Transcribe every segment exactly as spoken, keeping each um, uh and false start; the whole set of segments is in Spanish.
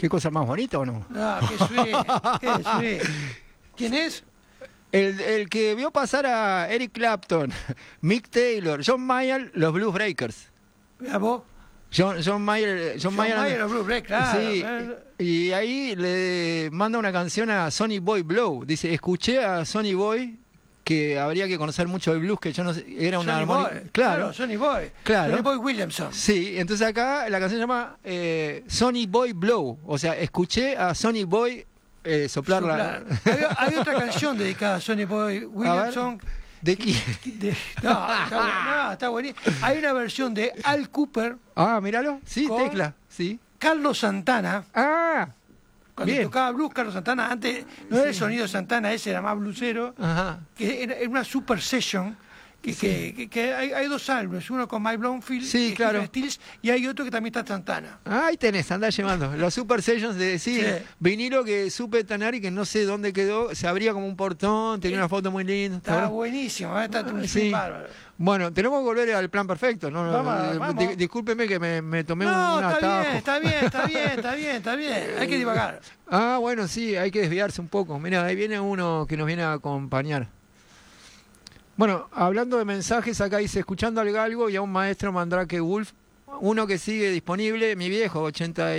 ¿Qué cosa más bonita o no? No, qué sueño, qué sueño. ¿Quién es? El, el que vio pasar a Eric Clapton, Mick Taylor, John Mayer, los Blues Breakers. Mira vos. John, John Mayer, John John Mayer, Mayer, los Blues Breakers, claro. sí, y ahí le manda una canción a Sonny Boy Blow. Dice, escuché a Sonny Boy, que habría que conocer mucho el blues, que yo no sé, era una Sonny armonía. Boy, Claro, claro, Sonny Boy. claro. Sonny Boy Williamson. Sí, entonces acá la canción se llama eh, Sonny Boy Blow. O sea, escuché a Sonny Boy eh, soplar la... Hay, hay otra canción dedicada a Sonny Boy Williamson. ¿De quién? De, no, está, no, está buenísimo. Hay una versión de Al Cooper. Ah, míralo. Sí, con tecla. Sí. Carlos Santana. Ah, Cuando bien. tocaba blues, Carlos Santana, antes no era el sonido de Santana, ese era más blusero. Ajá. Que era, era una super session. Que, Sí. que, que, que hay, hay dos álbumes, uno con Mike Bloomfield Sí, y claro. Stephen Stills, y hay otro que también está Santana. Ahí tenés, andá llevando. Los Super Sessions de sí, Sí. vinilo que supe tener y que no sé dónde quedó. Se abría como un portón, tenía una foto muy linda. Está ¿está buenísimo, ¿eh? Está un Sí. bárbaro. Bueno, tenemos que volver al plan perfecto. ¿no? Vamos, Eh, vamos. di- discúlpeme que me, me tomé No, un está atajo. bien, está bien, está bien, está bien, está bien. Hay que divagar. Ah, bueno, sí, hay que desviarse un poco. Mira, ahí viene uno que nos viene a acompañar. Bueno, hablando de mensajes, acá dice, escuchando al galgo y a un maestro Mandrake Wolf, uno que sigue disponible, mi viejo, ochenta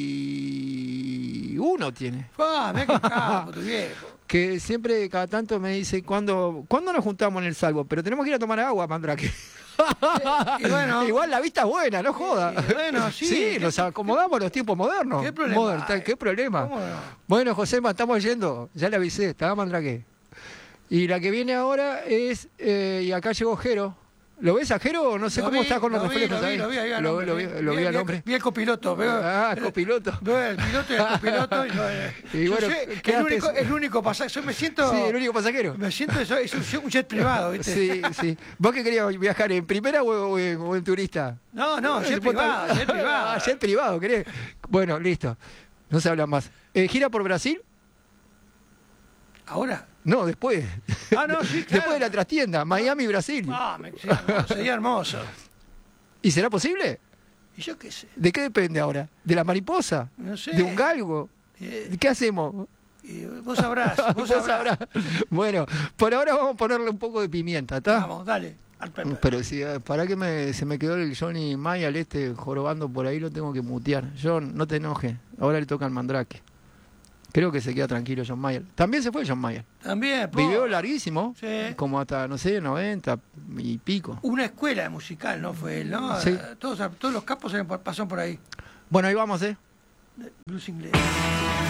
y uno tiene, Ah, mira qué capo, tu viejo. que siempre cada tanto me dice, ¿cuándo, ¿cuándo nos juntamos en el salvo? Pero tenemos que ir a tomar agua, Mandrake. Y bueno, Igual la vista es buena, no joda. y bueno, sí, ¿qué- nos acomodamos a los tiempos modernos. ¿Qué problema Modern time, hay? ¿Qué problema? ¿Cómo no? Bueno, Josema, estamos yendo. Ya le avisé, estaba Mandrake. Y la que viene ahora es, eh, y acá llegó Jero. ¿Lo ves a Jero? No sé Lo cómo vi, está con los lo vi, reflejos lo vi, ahí. lo vi ahí al Lo, hombre, lo vi, vi- lo vi vi- al vi- hombre. Vi el copiloto. Veo, Ah, copiloto. veo el piloto y el copiloto. Y, lo- Y yo bueno, sé, ¿qué el, haces? único, el único pasaje. Yo me siento. Sí, el único pasajero. Me siento eso, es un, un jet privado, ¿viste? Sí, sí. ¿Vos qué querías viajar, en primera o, o en, o en turista? No, no, jet privado, jet privado. Ah, jet privado, ¿querés? Bueno, listo. No se habla más. Eh, ¿Gira por Brasil? ¿Ahora? No, después. Ah, no, sí, claro. Después de la trastienda, Miami, Brasil. Ah, me, sería, hermoso, sería hermoso. ¿Y será posible? ¿Y yo qué sé? ¿De qué depende ahora? ¿De la mariposa? No sé. ¿De un galgo? Eh, ¿Qué hacemos? y vos sabrás, vos Vos sabrás. sabrás. Bueno, por ahora vamos a ponerle un poco de pimienta, ¿está? Vamos, dale. Al pepe. Pero si eh, para que me, se me quedó el Johnny Mayall este jorobando por ahí, lo tengo que mutear. John, no te enojes. Ahora le toca al Mandrake. Creo que se queda tranquilo John Mayall. También se fue John Mayall. También, po, Vivió larguísimo, Sí. como hasta, no sé, noventa y pico. una escuela musical, ¿no? Fue él, ¿no? Sí. Todos, todos los capos se pasaron por ahí. Bueno, ahí vamos, ¿eh? Blues inglés.